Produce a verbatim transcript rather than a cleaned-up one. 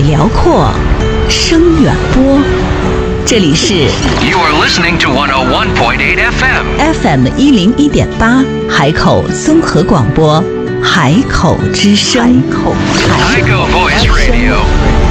辽阔，声远播。这里是 You are listening to one oh one point eight F M F M 一零一点八海口综合广播，海口之声。海口 Voice Radio